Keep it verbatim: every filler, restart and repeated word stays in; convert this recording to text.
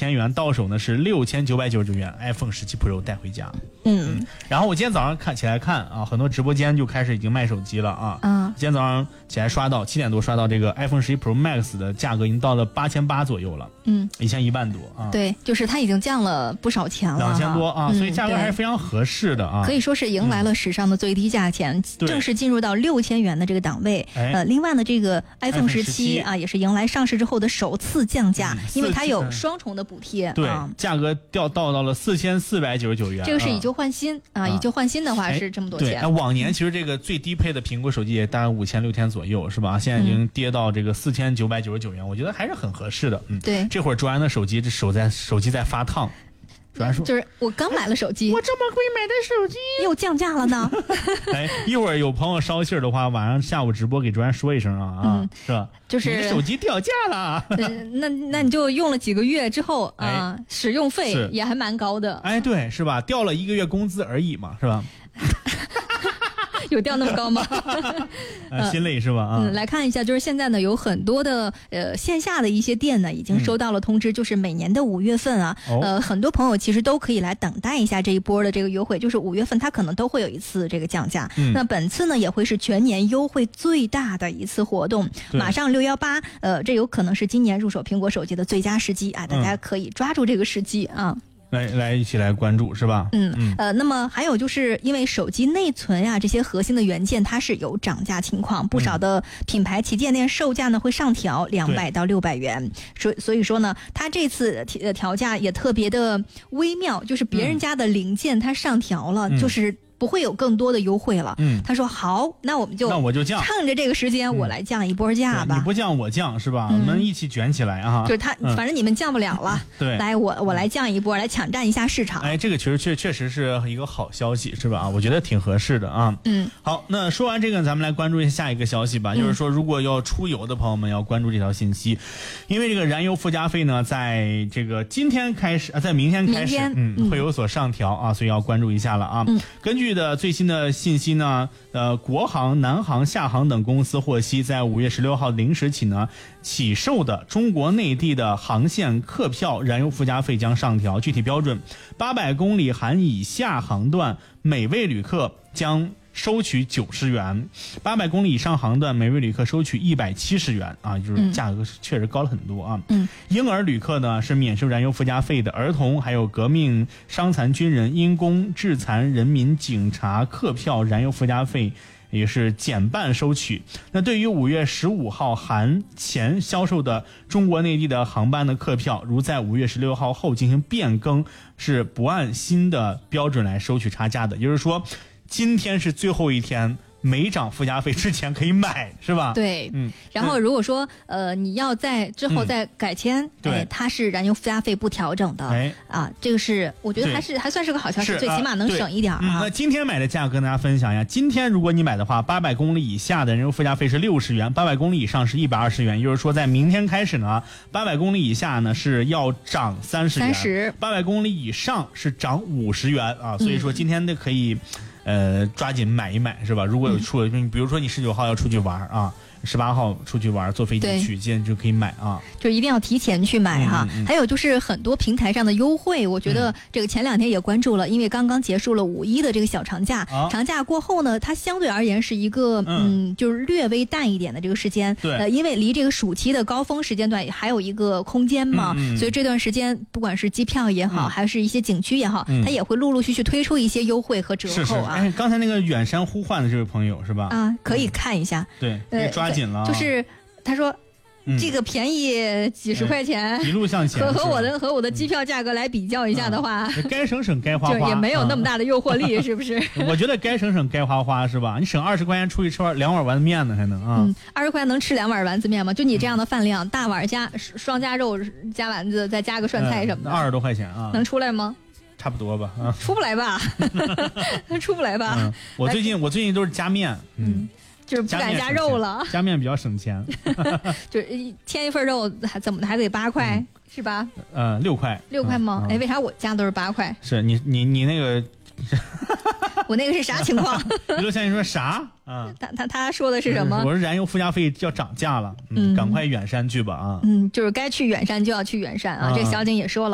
千元，到手呢是六千九百九十九元 ，iPhone 十七 Pro 带回家。 嗯， 嗯然后我今天早上看起来看啊，很多直播间就开始已经卖手机了啊。 嗯， 今天早上起来刷到七点多刷到这个 iPhone 十一 Pro Max 的价格已经到了八千八左右了。 嗯， 以前一万多啊。 对，就是它已经降了不少钱了， 两千多啊、 嗯， 所以价格还是非常合适的啊。 可以说是迎来了史上的最低价钱， 嗯、 正式进入到六千元的这个档位。呃，另外呢，这个 iPhone 十七啊，也是迎来上市之后的首次降价，嗯、因为它有双重的补贴。 对， 啊、 价格掉到到了四千四百九十九元。 这个是以旧换新啊，啊以旧换新的话是这么多钱。 对，往年其实这个最低配的苹果手机也大概五千六千左右，是吧？现在已经跌到这个四千九百九十九元，我觉得还是很合适的。嗯， 对。 这会儿卓然的手机这手在手机在发烫。 就是我刚买了手机， 我这么贵买的手机又降价了呢。 哎，一会儿有朋友捎信儿的话，晚上下午直播给卓然说一声啊，嗯，是吧？ 就是你的手机掉价了。 呃、那那你就用了几个月之后啊、呃，使用费也还蛮高的。 哎，对，是吧？掉了一个月工资而已嘛，是吧？ 有掉那么高吗？ 呃，心累是吧？啊、 嗯，来看一下，就是现在呢，有很多的呃线下的一些店呢，已经收到了通知，嗯、就是每年的五月份啊，哦、呃，很多朋友其实都可以来等待一下这一波的这个优惠，就是五月份它可能都会有一次这个降价。嗯、那本次呢，也会是全年优惠最大的一次活动，马上六幺八，呃，这有可能是今年入手苹果手机的最佳时机啊，大家可以抓住这个时机啊。 来来，一起来关注是吧？ 嗯嗯呃，那么还有就是因为手机内存呀、啊、这些核心的元件它是有涨价情况，不少的品牌旗舰店售价呢会上调两百到六百元，所所以说呢，它这次调调价也特别的微妙，就是别人家的零件它上调了，嗯、就是。不会有更多的优惠了。嗯，他说好，那我们就那我就降， 趁着这个时间、嗯、我来降一波价吧。 你不降我降是吧？嗯、我们一起卷起来啊！ 就是他，嗯、反正你们降不了了。对，来我我来降一波，来抢占一下市场。 哎，这个其实确确实是一个好消息，是吧？啊，我觉得挺合适的啊。嗯，好，那说完这个，咱们来关注一下下一个消息吧。嗯、就是说，如果要出游的朋友们要关注这条信息，因为这个燃油附加费呢，在这个今天开始啊，在明天开始，嗯，会有所上调啊，所以要关注一下了啊。嗯、根据的最新的信息呢，呃，国航、南航、厦航等公司获悉，在五月十六号零时起呢，起售的中国内地的航线客票燃油附加费将上调，具体标准：八百公里含以下航段，每位旅客将收取九十元，八百公里以上航段每位旅客收取一百七十元啊，就是价格确实高了很多啊。嗯，婴儿旅客呢是免收燃油附加费的，儿童还有革命伤残军人、因公致残人民警察客票燃油附加费也是减半收取。那对于五月十五号含前销售的中国内地的航班的客票，如在五月十六号后进行变更，是不按新的标准来收取差价的，也就是说。今天是最后一天，没涨附加费之前可以买，是吧？ 对，嗯。然后如果说呃你要在之后再改签，嗯、对、哎，它是燃油附加费不调整的，哎啊，这个是我觉得还是还算是个好消息，最起码能省一点啊、嗯。 那今天买的价格跟大家分享一下，今天如果你买的话，八百公里以下的燃油附加费是六十元，八百公里以上是一百二十元，也就是说在明天开始呢，八百公里以下呢是要涨三十元，三十，八百公里以上是涨五十元啊，所以说今天的可以。呃，抓紧买一买是吧？如果有出，嗯、比如说你十九号要出去玩啊，十八号出去玩，坐飞机去，今天就可以买啊。 就一定要提前去买哈。嗯嗯、还有就是很多平台上的优惠，我觉得这个前两天也关注了，嗯、因为刚刚结束了五一的这个小长假，啊、长假过后呢，它相对而言是一个嗯，嗯就是略微淡一点的这个时间。对。呃，因为离这个暑期的高峰时间段还有一个空间嘛，嗯嗯、所以这段时间不管是机票也好，嗯、还是一些景区也好，嗯、它也会陆陆续续推出一些优惠和折扣啊。 是是哎，刚才那个远山呼唤的这位朋友是吧？ 啊，可以看一下。 嗯、对，呃，抓紧了、啊。 就是他说。嗯、这个便宜几十块钱， 哎、一路向前。 和和我的和我的机票价格来比较一下的话， 嗯、该省省该花花， 就也没有那么大的诱惑力，嗯、是不是？ 我觉得该省省该花花是吧？你省二十块钱出去吃两碗丸子面呢，还能啊？ 嗯，二十块钱能吃两碗丸子面吗？就你这样的饭量，嗯、大碗加双加肉加丸子，再加个涮菜什么的， 二十多块钱啊， 能出来吗？ 差不多吧，啊， 出不来吧？出不来吧？ 嗯、我最近我最近都是加面，嗯。 嗯就是不敢加肉了， 加面比较省钱， 就是添一份肉还怎么的还得八块、嗯、是吧？ 呃，六块， 六块吗？哎、嗯，为啥我加都是八块？ 是你你你那个， 我那个是啥情况？ 刘乐先生说啥？啊， 他他他说的是什么？ 我说燃油附加费要涨价了，嗯，赶快远山去吧啊！ 嗯，就是该去远山就要去远山啊！嗯、这个小景也说了。